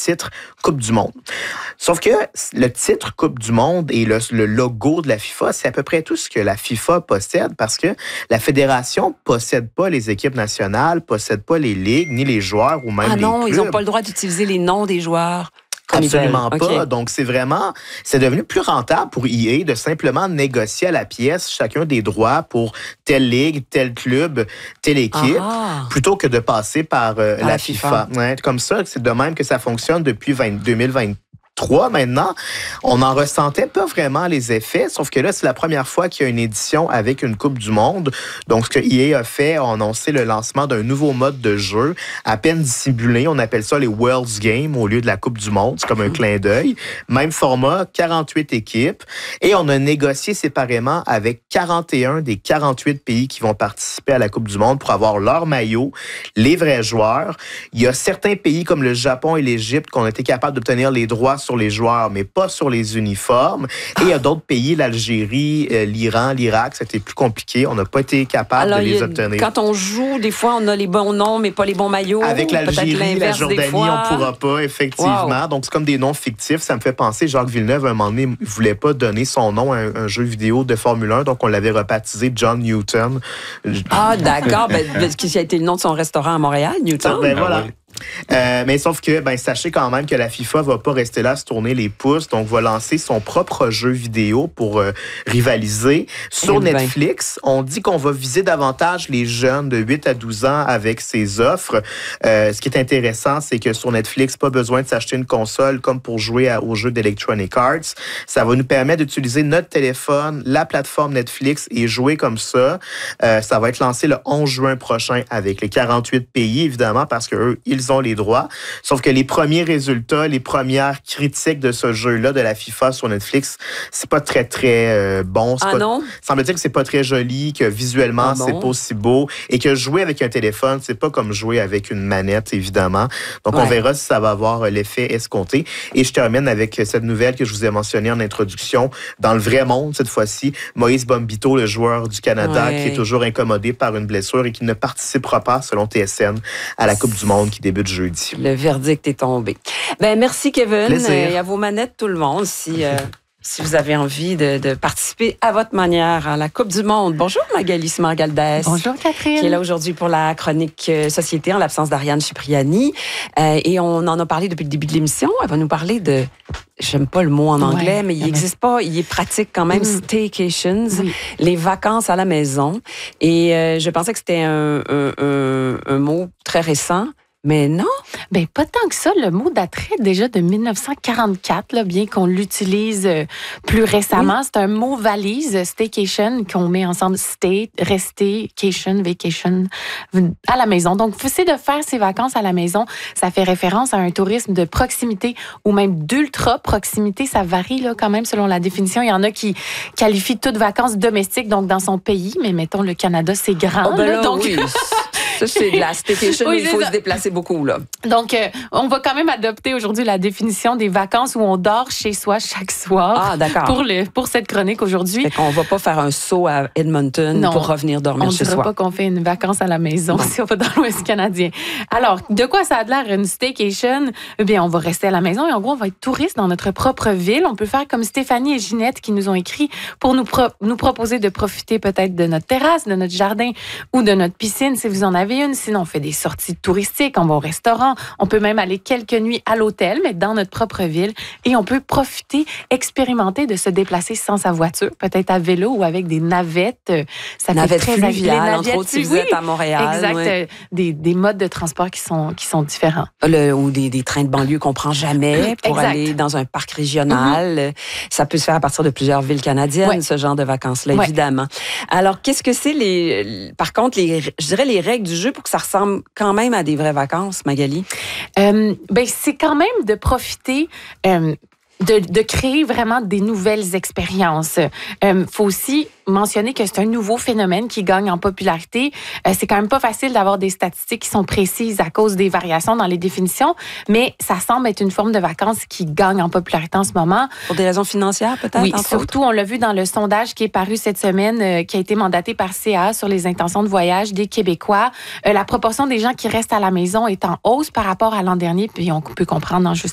titre Coupe du Monde. Sauf que le titre Coupe du Monde et le logo de la FIFA, c'est à peu près tout ce que la FIFA possède parce que la fédération possède pas les équipes nationales, possède pas les ligues, ni les joueurs ou même les clubs. Ah non, ils n'ont pas le droit d'utiliser les noms des joueurs. Absolument pas. Okay. Donc, c'est devenu plus rentable pour EA de simplement négocier à la pièce chacun des droits pour telle ligue, tel club, telle équipe, plutôt que de passer par la FIFA. Ouais, comme ça, c'est de même que ça fonctionne depuis 2023 maintenant. On n'en ressentait pas vraiment les effets, sauf que là, c'est la première fois qu'il y a une édition avec une Coupe du Monde. Donc, ce que EA a fait, a annoncé le lancement d'un nouveau mode de jeu, à peine dissimulé. On appelle ça les World's Games au lieu de la Coupe du Monde. C'est comme un clin d'œil. Même format, 48 équipes. Et on a négocié séparément avec 41 des 48 pays qui vont participer à la Coupe du Monde pour avoir leur maillot, les vrais joueurs. Il y a certains pays comme le Japon et l'Égypte qui ont été capables d'obtenir les droits sur les joueurs, mais pas sur les uniformes. Et il y a d'autres pays, l'Algérie, l'Iran, l'Irak, c'était plus compliqué. On n'a pas été capable de les obtenir. Quand on joue, des fois, on a les bons noms, mais pas les bons maillots. Avec l'Algérie, la Jordanie, on ne pourra pas, effectivement. Wow. Donc, c'est comme des noms fictifs. Ça me fait penser, Jacques Villeneuve, à un moment donné, ne voulait pas donner son nom à un jeu vidéo de Formule 1, donc on l'avait rebaptisé John Newton. Ah, d'accord. Qui a été le nom de son restaurant à Montréal, Newton. Voilà. Mais sauf que, sachez quand même que la FIFA va pas rester là à se tourner les pouces, donc va lancer son propre jeu vidéo pour rivaliser. Sur Netflix, on dit qu'on va viser davantage les jeunes de 8 à 12 ans avec ses offres. Ce qui est intéressant, c'est que sur Netflix, pas besoin de s'acheter une console comme pour jouer aux jeux d'Electronic Arts. Ça va nous permettre d'utiliser notre téléphone, la plateforme Netflix et jouer comme ça. Ça va être lancé le 11 juin prochain avec les 48 pays, évidemment, parce que eux, ils ont les droits. Sauf que les premiers résultats, les premières critiques de ce jeu-là de la FIFA sur Netflix, c'est pas très, très bon. Non? Semble-t-il que c'est pas très joli, que visuellement, c'est pas aussi beau et que jouer avec un téléphone, c'est pas comme jouer avec une manette, évidemment. Donc, on verra si ça va avoir l'effet escompté. Et je termine avec cette nouvelle que je vous ai mentionnée en introduction. Dans le vrai monde, cette fois-ci, Moïse Bombito, le joueur du Canada, qui est toujours incommodé par une blessure et qui ne participera pas, selon TSN, à la Coupe du Monde qui débute jeudi. Le verdict est tombé. Merci, Kevin. Plaisir. Et à vos manettes, tout le monde, si vous avez envie de participer à votre manière à la Coupe du Monde. Bonjour, Magali Simard-Galdès. Bonjour, Catherine. Qui est là aujourd'hui pour la chronique Société, en l'absence d'Ariane Cipriani. Et on en a parlé depuis le début de l'émission. Elle va nous parler de... J'aime pas le mot en anglais, mais il n'existe pas. Il est pratique quand même. Staycations, les vacances à la maison. Et je pensais que c'était un mot très récent. Mais non. Pas tant que ça. Le mot daterait déjà de 1944, là, bien qu'on l'utilise plus récemment. C'est un mot valise, staycation, qu'on met ensemble. Stay, rester, vacation, à la maison. Donc, c'est de faire ses vacances à la maison. Ça fait référence à un tourisme de proximité ou même d'ultra-proximité. Ça varie là, quand même selon la définition. Il y en a qui qualifient toutes vacances domestiques, donc dans son pays. Mais mettons, le Canada, c'est grand. Donc... Oui. Ça, c'est de la staycation, il faut se déplacer beaucoup, là. Donc, on va quand même adopter aujourd'hui la définition des vacances où on dort chez soi chaque soir. Ah, d'accord. Pour cette chronique aujourd'hui. Fait qu'on va pas faire un saut à Edmonton pour revenir dormir chez soi. On ne dira pas qu'on fait une vacance à la maison si on va dans l'Ouest canadien. Alors, de quoi ça a l'air une staycation? Eh bien, on va rester à la maison et en gros, on va être touriste dans notre propre ville. On peut faire comme Stéphanie et Ginette qui nous ont écrit pour nous proposer de profiter peut-être de notre terrasse, de notre jardin ou de notre piscine si vous en avez une. Sinon, on fait des sorties touristiques, on va au restaurant. On peut même aller quelques nuits à l'hôtel, mais dans notre propre ville. Et on peut profiter, expérimenter de se déplacer sans sa voiture, peut-être à vélo ou avec des navettes. Ça navettes fait très fluviales, entre autres, si vous êtes à Montréal. Exact. Ouais. Des modes de transport qui sont différents. Ou des trains de banlieue qu'on prend jamais pour aller dans un parc régional. Ça peut se faire à partir de plusieurs villes canadiennes, ce genre de vacances-là, évidemment. Alors, qu'est-ce que c'est par contre, je dirais les règles du jeu pour que ça ressemble quand même à des vraies vacances, Magali? C'est quand même de profiter... De créer vraiment des nouvelles expériences. Faut aussi mentionner que c'est un nouveau phénomène qui gagne en popularité. C'est quand même pas facile d'avoir des statistiques qui sont précises à cause des variations dans les définitions, mais ça semble être une forme de vacances qui gagne en popularité en ce moment. Pour des raisons financières, peut-être? Oui, surtout, on l'a vu dans le sondage qui est paru cette semaine, qui a été mandaté par CA sur les intentions de voyage des Québécois. La proportion des gens qui restent à la maison est en hausse par rapport à l'an dernier, puis on peut comprendre,